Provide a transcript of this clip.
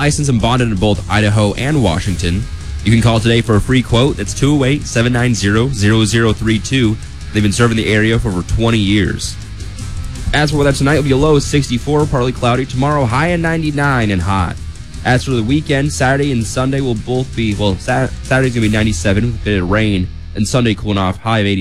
licensed and bonded in both Idaho and Washington. You can call today for a free quote. That's 208-790-0032. They've been serving the area for over 20 years. As for weather tonight, it'll be a low of 64, partly cloudy. Tomorrow, high of 99 and hot. As for the weekend, Saturday and Sunday will both be, Saturday's going to be 97 with a bit of rain, and Sunday cooling off, high of 80.